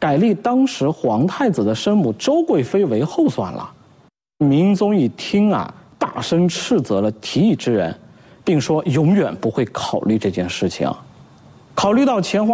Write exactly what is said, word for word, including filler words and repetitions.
改立当时皇太子的生母周贵妃为后算了。明宗一听啊，大声斥责了提议之人，并说永远不会考虑这件事情。考虑到前皇